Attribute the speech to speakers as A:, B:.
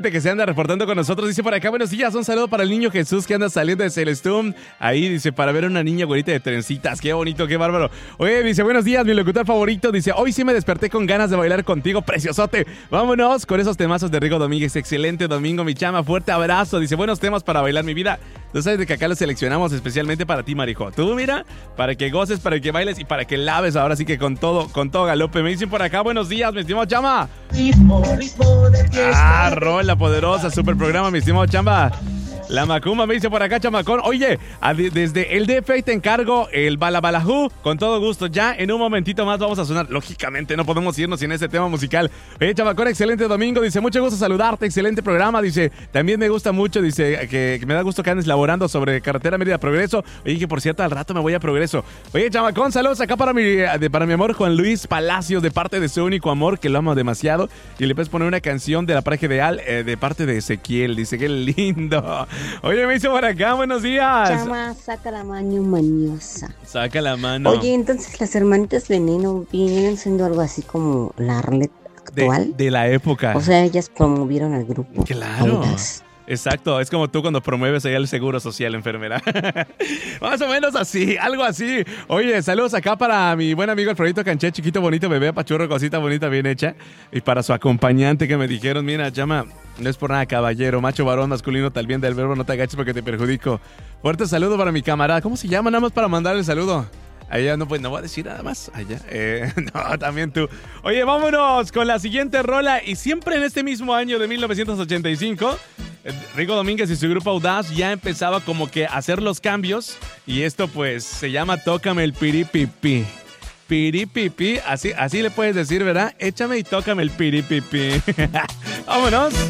A: Que se anda reportando con nosotros, dice por acá, buenos días, un saludo para el niño Jesús que anda saliendo de Celestum, ahí dice, para ver a una niña güerita de trencitas, qué bonito, qué bárbaro. Oye, dice, buenos días, mi locutor favorito, dice, hoy sí me desperté con ganas de bailar contigo, preciosote, vámonos con esos temazos de Rigo Domínguez, excelente domingo, mi chama, fuerte abrazo, dice, buenos temas para bailar mi vida, tú sabes de que acá los seleccionamos especialmente para ti, Marijo, tú mira, para que goces, para que bailes y para que laves, ahora sí que con todo galope, me dicen por acá, buenos días, mi estimado chama.
B: Ritmo de fiesta.
A: Rola poderosa, super programa, mi estimado chamba. La Macumba me dice por acá, chamacón. Oye, desde el DF te encargo el Balabalajú. Con todo gusto. Ya en un momentito más vamos a sonar. Lógicamente no podemos irnos sin ese tema musical. Oye, chamacón, excelente domingo. Dice, mucho gusto saludarte. Excelente programa. Dice, también me gusta mucho. Dice, que me da gusto que andes laborando sobre carretera Mérida Progreso. Oye, que por cierto, al rato me voy a Progreso. Oye, chamacón, saludos acá para mi amor Juan Luis Palacios, de parte de su único amor, que lo amo demasiado. Y le puedes poner una canción de la pareja ideal de parte de Ezequiel. Dice, qué lindo. Oye, me dice por acá, buenos días.
C: Chama, saca la mano maniosa.
A: Saca la mano.
C: Oye, entonces las hermanitas Veneno vienen siendo algo así como la Arlet actual.
A: De la época.
C: O sea, ellas promovieron al grupo.
A: Claro.
C: Todas.
A: Exacto, es como tú cuando promueves allá el seguro social, enfermera. Más o menos así, algo así. Oye, saludos acá para mi buen amigo Alfredito Canché, chiquito, bonito, bebé, pachurro, cosita bonita, bien hecha. Y para su acompañante que me dijeron, mira, chama, no es por nada, caballero, macho, varón, masculino, tal bien del verbo, no te agaches porque te perjudico. Fuerte saludo para mi camarada. ¿Cómo se llama? Nada más para mandar el saludo. Allá no, pues no voy a decir nada más. Allá. No, también tú. Oye, vámonos con la siguiente rola. Y siempre en este mismo año de 1985, Rigo Domínguez y su grupo Audaz ya empezaba como que a hacer los cambios. Y esto pues se llama Tócame el piripipi. Piripipi, así le puedes decir, ¿verdad? Échame y tócame el piripipi. Vámonos.